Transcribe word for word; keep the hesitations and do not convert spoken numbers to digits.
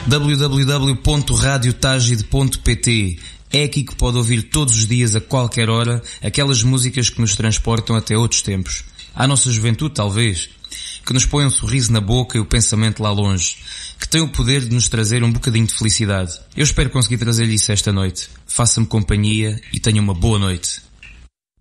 w w w ponto radio tagide ponto p t. É aqui que pode ouvir todos os dias, a qualquer hora, aquelas músicas que nos transportam até outros tempos. À nossa juventude, talvez. Que nos põe um sorriso na boca e o pensamento lá longe. Que tem o poder de nos trazer um bocadinho de felicidade. Eu espero conseguir trazer-lhe isso esta noite. Faça-me companhia e tenha uma boa noite.